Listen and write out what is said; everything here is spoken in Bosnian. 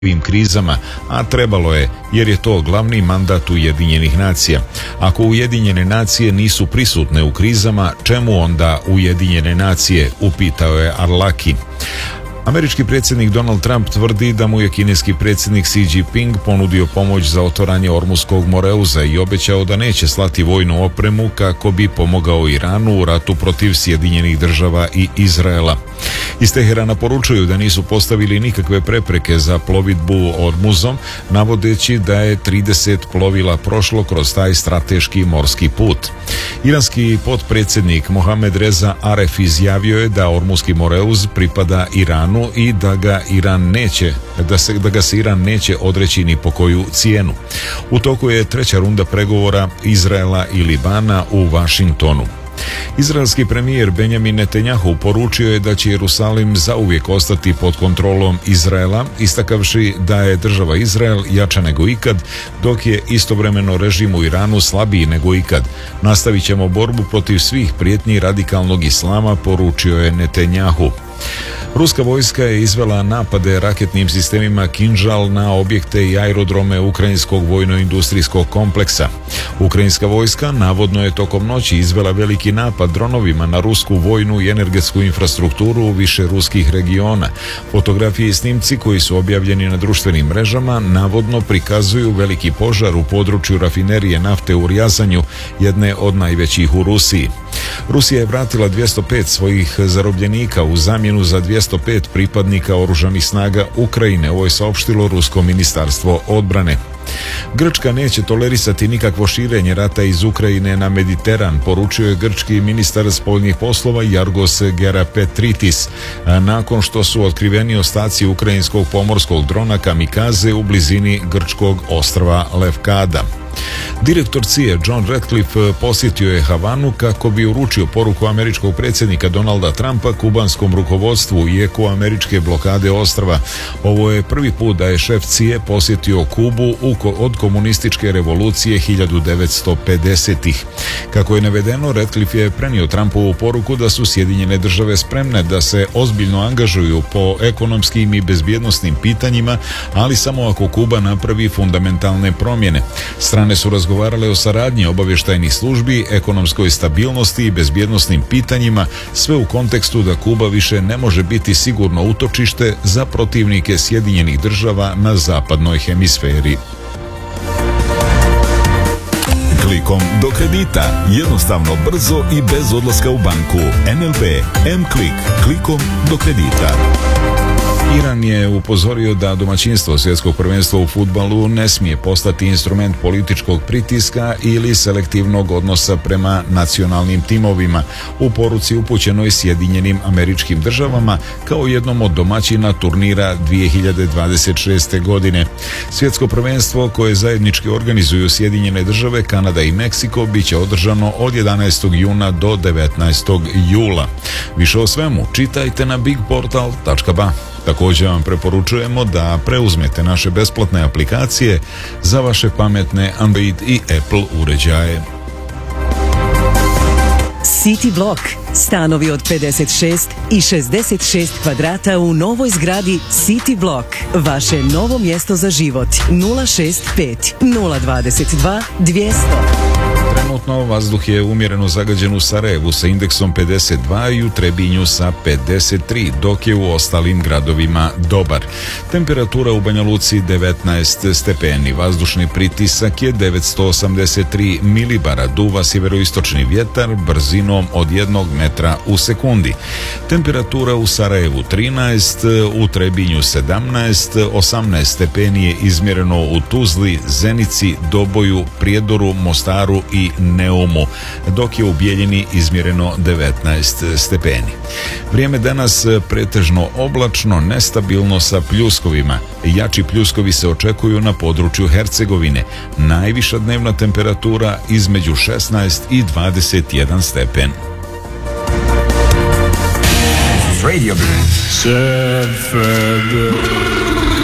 krizama, a trebalo je, jer je to glavni mandat Ujedinjenih nacija. Ako Ujedinjene nacije nisu prisutne u krizama, čemu onda Ujedinjene nacije, upitao je Arlaki. Američki predsjednik Donald Trump tvrdi da mu je kineski predsjednik Xi Jinping ponudio pomoć za otvaranje Ormuskog moreuza i obećao da neće slati vojnu opremu kako bi pomogao Iranu u ratu protiv Sjedinjenih država i Izraela. Iz Teherana poručuju da nisu postavili nikakve prepreke za plovidbu Ormuzom, navodeći da je 30 plovila prošlo kroz taj strateški morski put. Iranski potpredsjednik Mohamed Reza Aref izjavio je da Ormuski moreuz pripada Iranu i da ga se Iran neće odreći ni po koju cijenu. U toku je treća runda pregovora Izraela i Libana u Vašingtonu. Izraelski premijer Benjamin Netanjahu poručio je da će Jerusalim zauvijek ostati pod kontrolom Izraela, istakavši da je država Izrael jača nego ikad, dok je istovremeno režim u Iranu slabiji nego ikad. Nastavit ćemo borbu protiv svih prijetnji radikalnog islama, poručio je Netanjahu. Ruska vojska je izvela napade raketnim sistemima Kinžal na objekte i aerodrome ukrajinskog vojno-industrijskog kompleksa. Ukrajinska vojska navodno je tokom noći izvela veliki napad dronovima na rusku vojnu i energetsku infrastrukturu u više ruskih regiona. Fotografije i snimci koji su objavljeni na društvenim mrežama navodno prikazuju veliki požar u području rafinerije nafte u Rjazanju, jedne od najvećih u Rusiji. Rusija je vratila 205 svojih zarobljenika u zamjenu za 205 pripadnika oružanih snaga Ukrajine, ovo je saopštilo Rusko ministarstvo odbrane. Grčka neće tolerisati nikakvo širenje rata iz Ukrajine na Mediteran, poručio je grčki ministar spoljnih poslova Jargos Gerapetritis, nakon što su otkriveni ostaci ukrajinskog pomorskog drona Kamikaze u blizini grčkog ostrva Levkada. Direktor CIA John Ratcliffe posjetio je Havanu kako bi uručio poruku američkog predsjednika Donalda Trumpa kubanskom rukovodstvu i jeku američke blokade ostrva. Ovo je prvi put da je šef CIA posjetio Kubu od komunističke revolucije 1950-ih. Kako je navedeno, Ratcliffe je prenio Trumpovu poruku da su Sjedinjene države spremne da se ozbiljno angažuju po ekonomskim i bezbjednosnim pitanjima, ali samo ako Kuba napravi fundamentalne promjene. Strane su razgovarale o saradnji obavještajnih službi, ekonomskoj stabilnosti i bezbjednosnim pitanjima, sve u kontekstu da Kuba više ne može biti sigurno utočište za protivnike Sjedinjenih država na zapadnoj hemisferi. Klikom do kredita. Jednostavno, brzo i bez odlaska u banku. NLB M-Klik. Klikom do kredita. Iran je upozorio da domaćinstvo svjetskog prvenstva u fudbalu ne smije postati instrument političkog pritiska ili selektivnog odnosa prema nacionalnim timovima, u poruci upućenoj Sjedinjenim Američkim Državama kao jednom od domaćina turnira 2026. godine. Svjetsko prvenstvo koje zajednički organizuju Sjedinjene Države, Kanada i Meksiko bit će održano od 11. juna do 19. jula. Više o svemu čitajte na bigportal.ba. Također vam preporučujemo da preuzmete naše besplatne aplikacije za vaše pametne Android i Apple uređaje. City Block. Stanovi od 56 i 66 kvadrata u novoj zgradi City Block. Vaše novo mjesto za život. 065 022 200. Trenutno vazduh je umjereno zagađen u Sarajevu sa indeksom 52 i u Trebinju sa 53, dok je u ostalim gradovima dobar. Temperatura u Banja Luci 19 stepeni, vazdušni pritisak je 983 milibara, duva sjeveroistočni vjetar brzinom od 1 metra u sekundi. Temperatura u Sarajevu 13, u Trebinju 17, 18 stepeni je izmjereno u Tuzli, Zenici, Doboju, Prijedoru, Mostaru i Neumu, dok je u Bijeljini izmjereno 19 stepeni. Vrijeme danas pretežno oblačno, nestabilno sa pljuskovima. Jači pljuskovi se očekuju na području Hercegovine. Najviša dnevna temperatura između 16 i 21 stepen. Radio.